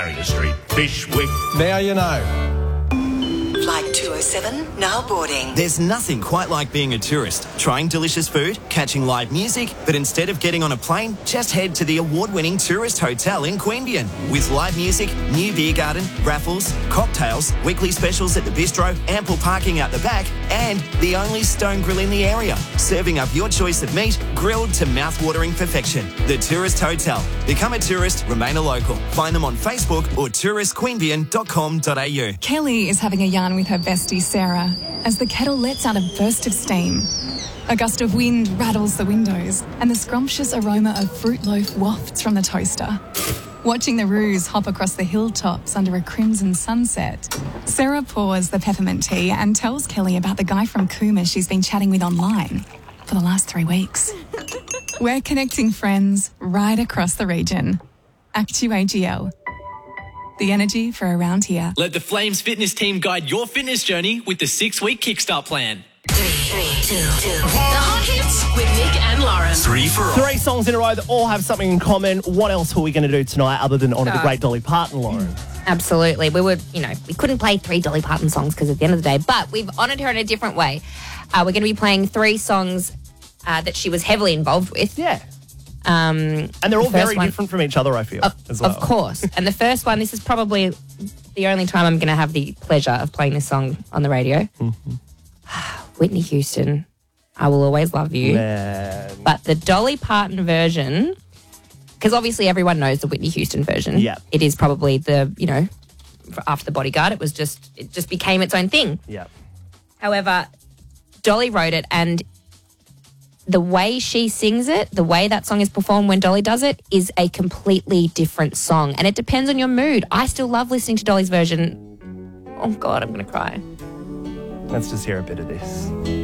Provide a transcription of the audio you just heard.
Street, Fishwick. Now you know. Flight 207, now boarding. There's nothing quite like being a tourist, trying delicious food, catching live music, but instead of getting on a plane, just head to the award-winning Tourist Hotel in Queanbeyan. With live music, new beer garden, raffles, cocktails, weekly specials at the bistro, ample parking out the back, and the only stone grill in the area, serving up your choice of meat, grilled to mouth-watering perfection. The Tourist Hotel. Become a tourist, remain a local. Find them on Facebook or touristqueanbeyan.com.au. Kelly is having a yarn with her bestie Sarah as the kettle lets out a burst of steam. A gust of wind rattles the windows and the scrumptious aroma of fruit loaf wafts from the toaster. Watching the roos hop across the hilltops under a crimson sunset, Sarah pours the peppermint tea and tells Kelly about the guy from Cooma she's been chatting with online for the last 3 weeks. We're connecting friends right across the region. Actu-AGL. The energy for around here. Let the Flames fitness team guide your fitness journey with the 6-week Kickstart plan. 3, 2, 1. The Hot Hits with Nick and Lauren. 3 for all. 3 songs in a row that all have something in common. What else were we going to do tonight other than honour the great Dolly Parton, Lauren? Absolutely. We couldn't play 3 Dolly Parton songs because at the end of the day, but we've honoured her in a different way. We're going to be playing 3 songs that she was heavily involved with. Yeah. And they're all very different from each other, I feel, as well. Of course. And the first one, this is probably the only time I'm going to have the pleasure of playing this song on the radio. Mm-hmm. Whitney Houston, I Will Always Love You. Man. But the Dolly Parton version, because obviously everyone knows the Whitney Houston version. Yeah. It is probably the, after The Bodyguard, it just became its own thing. Yeah. However, Dolly wrote it, and the way she sings it, the way that song is performed when Dolly does it, is a completely different song. And it depends on your mood. I still love listening to Dolly's version. Oh, God, I'm going to cry. Let's just hear a bit of this.